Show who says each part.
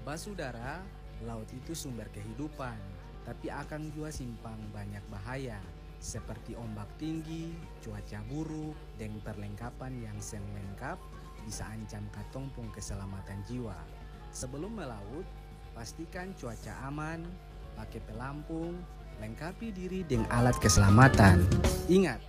Speaker 1: Basudara, laut itu sumber kehidupan, tapi akan juga simpang banyak bahaya, seperti ombak tinggi, cuaca buruk, dan perlengkapan yang seng lengkap bisa ancam katong pung keselamatan jiwa. Sebelum melaut, pastikan cuaca aman, pakai pelampung, lengkapi diri dengan alat keselamatan. Ingat,